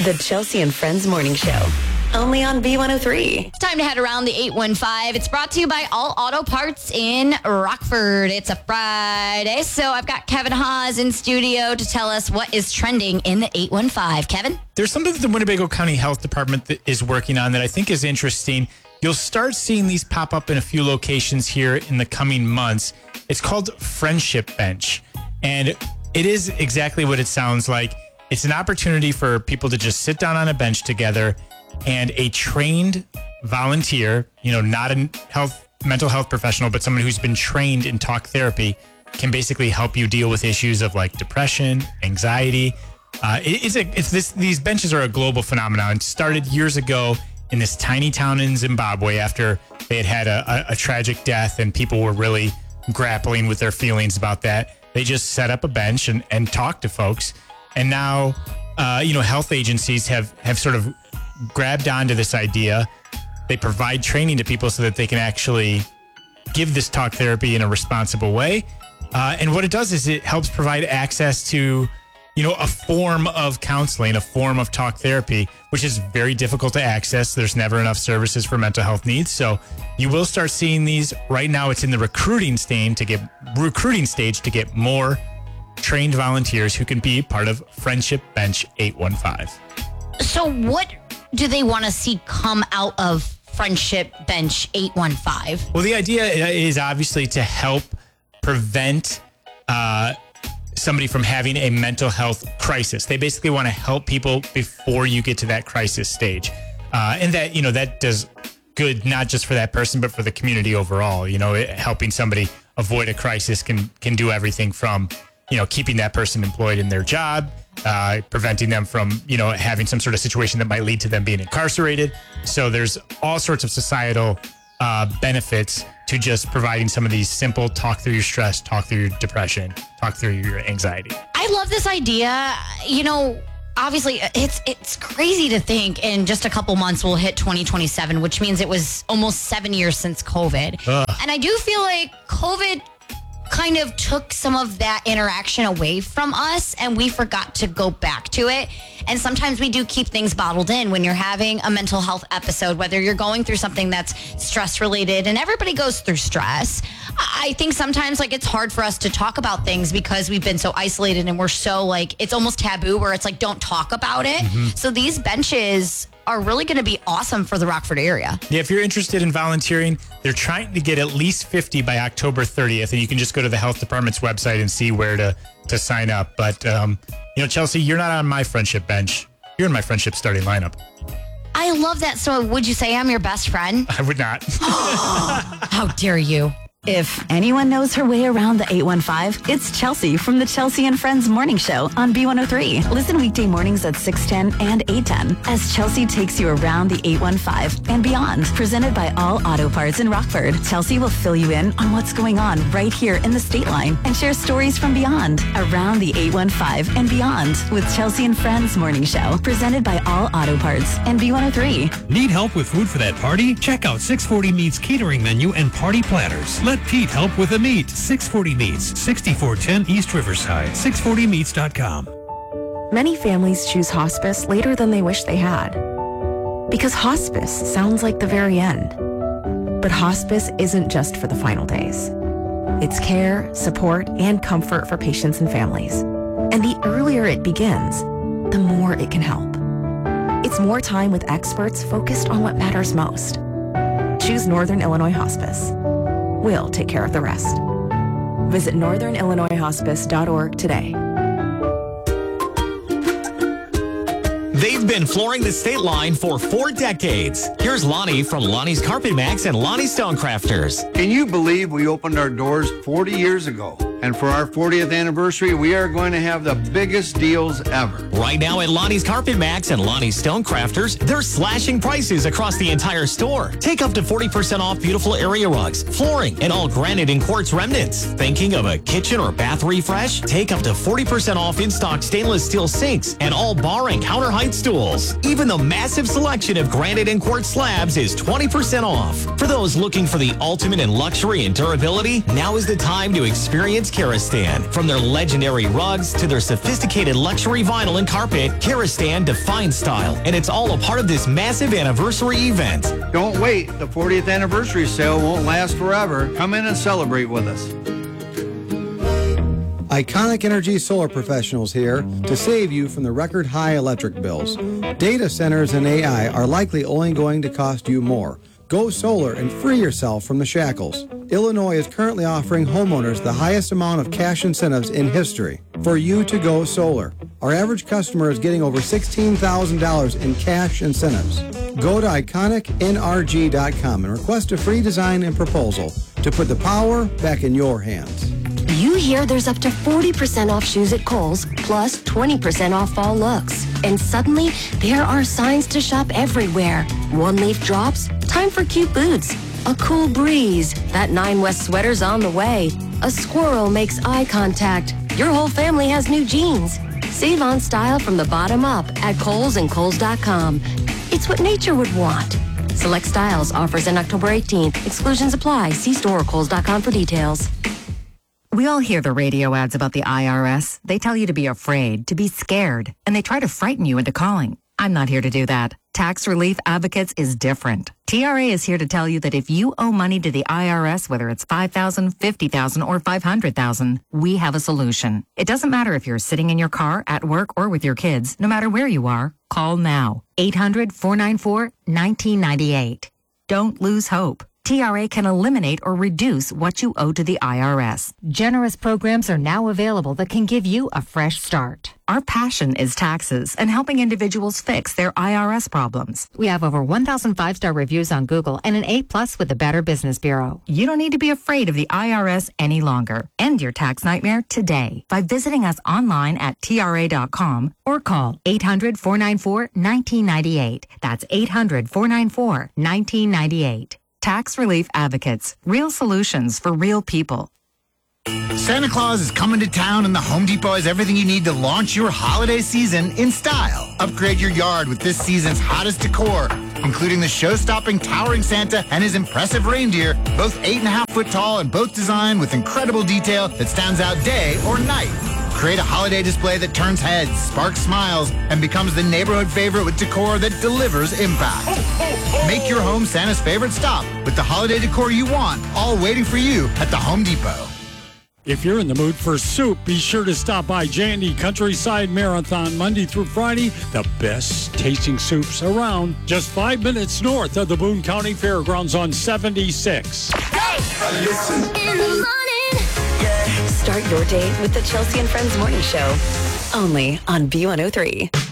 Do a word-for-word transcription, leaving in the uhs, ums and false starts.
The Chelsea and Friends Morning Show. Only on B one oh three. It's time to head around the eight one five. It's brought to you by All Auto Parts in Rockford. It's a Friday, so I've got Kevin Haas in studio to tell us what is trending in the eight one five. Kevin? There's something that the Winnebago County Health Department that is working on that I think is interesting. You'll start seeing these pop up in a few locations here in the coming months. It's called Friendship Bench, and it is exactly what it sounds like. It's an opportunity for people to just sit down on a bench together, and a trained volunteer, you know, not a health, mental health professional, but someone who's been trained in talk therapy can basically help you deal with issues of like depression, anxiety. Uh, it, it's a, it's this, these benches are a global phenomenon. It started years ago in this tiny town in Zimbabwe after they had had a, a, a tragic death and people were really grappling with their feelings about that. They just set up a bench and, and talked to folks. And now, uh, you know, health agencies have, have sort of grabbed onto this idea. They provide training to people so that they can actually give this talk therapy in a responsible way. Uh, and what it does is it helps provide access to, you know, a form of counseling, a form of talk therapy, which is very difficult to access. There's never enough services for mental health needs. So you will start seeing these. Right now it's in the recruiting stage to get recruiting stage to get more trained volunteers who can be part of Friendship Bench eight one five. So what do they want to see come out of Friendship Bench eight one five? Well, the idea is obviously to help prevent uh, somebody from having a mental health crisis. They basically want to help people before you get to that crisis stage. Uh, and that, you know, that does good not just for that person, but for the community overall. You know, it, helping somebody avoid a crisis can can do everything from, you know, keeping that person employed in their job, uh, preventing them from, you know, having some sort of situation that might lead to them being incarcerated. So there's all sorts of societal uh, benefits to just providing some of these simple talk through your stress, talk through your depression, talk through your anxiety. I love this idea. You know, obviously it's it's crazy to think in just a couple months we'll hit twenty twenty-seven, which means it was almost seven years since COVID. Ugh. And I do feel like COVID kind of took some of that interaction away from us and we forgot to go back to it. And sometimes we do keep things bottled in when you're having a mental health episode, whether you're going through something that's stress related, and everybody goes through stress. I think sometimes like it's hard for us to talk about things because we've been so isolated and we're so like, it's almost taboo where it's like, don't talk about it. Mm-hmm. So these benches are really going to be awesome for the Rockford area. Yeah, if you're interested in volunteering, they're trying to get at least fifty by October thirtieth, and you can just go to the health department's website and see where to, to sign up. But, um, you know, Chelsea, you're not on my friendship bench. You're in my friendship starting lineup. I love that. So would you say I'm your best friend? I would not. How dare you? If anyone knows her way around the eight one five, it's Chelsea from the Chelsea and Friends Morning Show on B one oh three. Listen weekday mornings at six ten and eight ten as Chelsea takes you around the eight one five and beyond. Presented by All Auto Parts in Rockford. Chelsea will fill you in on what's going on right here in the state line and share stories from beyond. Around the eight one five and beyond with Chelsea and Friends Morning Show. Presented by All Auto Parts and B one oh three. Need help with food for that party? Check out six forty Meats catering menu and party platters. Let Pete help with the meat. six forty Meats, sixty-four ten East Riverside, six forty meats dot com. Many families choose hospice later than they wish they had. Because hospice sounds like the very end. But hospice isn't just for the final days. It's care, support, and comfort for patients and families. And the earlier it begins, the more it can help. It's more time with experts focused on what matters most. Choose Northern Illinois Hospice. We'll take care of the rest. Visit northern illinois hospice dot org today. They've been flooring the state line for four decades. Here's Lonnie from Lonnie's Carpet Max and Lonnie Stonecrafters. Can you believe we opened our doors forty years ago? And for our fortieth anniversary, we are going to have the biggest deals ever. Right now at Lonnie's Carpet Max and Lonnie's Stonecrafters, they're slashing prices across the entire store. Take up to forty percent off beautiful area rugs, flooring, and all granite and quartz remnants. Thinking of a kitchen or bath refresh? Take up to forty percent off in-stock stainless steel sinks and all bar and counter height stools. Even the massive selection of granite and quartz slabs is twenty percent off. For those looking for the ultimate in luxury and durability, now is the time to experience Karastan. From their legendary rugs to their sophisticated luxury vinyl and carpet, Karastan defines style, and it's all a part of this massive anniversary event. Don't wait. The fortieth anniversary sale won't last forever. Come in and celebrate with us. Iconic Energy Solar Professionals here to save you from the record high electric bills. Data centers and A I are likely only going to cost you more. Go solar and free yourself from the shackles. Illinois is currently offering homeowners the highest amount of cash incentives in history for you to go solar. Our average customer is getting over sixteen thousand dollars in cash incentives. Go to iconic N R G dot com and request a free design and proposal to put the power back in your hands. You hear there's up to forty percent off shoes at Kohl's, plus twenty percent off fall looks. And suddenly, there are signs to shop everywhere. One leaf drops, time for cute boots. A cool breeze, that Nine West sweater's on the way. A squirrel makes eye contact. Your whole family has new jeans. Save on style from the bottom up at Kohl's and Kohl's dot com. It's what nature would want. Select styles, offers in October eighteenth. Exclusions apply. See store or Kohl's dot com for details. We all hear the radio ads about the I R S. They tell you to be afraid, to be scared, and they try to frighten you into calling. I'm not here to do that. Tax Relief Advocates is different. T R A is here to tell you that if you owe money to the I R S, whether it's five thousand dollars, fifty thousand dollars, or five hundred thousand dollars, we have a solution. It doesn't matter if you're sitting in your car, at work, or with your kids. No matter where you are, call now. eight hundred, four nine four, one nine nine eight. Don't lose hope. T R A can eliminate or reduce what you owe to the I R S. Generous programs are now available that can give you a fresh start. Our passion is taxes and helping individuals fix their I R S problems. We have over one thousand five-star reviews on Google and an A plus with the Better Business Bureau. You don't need to be afraid of the I R S any longer. End your tax nightmare today by visiting us online at T R A dot com or call eight hundred, four nine four, one nine nine eight. That's eight hundred, four nine four, one nine nine eight. Tax Relief Advocates. Real solutions for real people. Santa Claus is coming to town, and the Home Depot has everything you need to launch your holiday season in style. Upgrade your yard with this season's hottest decor, including the show-stopping towering Santa and his impressive reindeer, both eight and a half foot tall and both designed with incredible detail that stands out day or night. Create a holiday display that turns heads, sparks smiles, and becomes the neighborhood favorite with decor that delivers impact. Make your home Santa's favorite stop with the holiday decor you want, all waiting for you at the Home Depot. If you're in the mood for soup, be sure to stop by J and D Countryside Marathon Monday through Friday. The best tasting soups around. Just five minutes north of the Boone County Fairgrounds on seventy-six. Hey! Listen. In the morning. Yeah. Start your day with the Chelsea and Friends Morning Show. Only on B one oh three.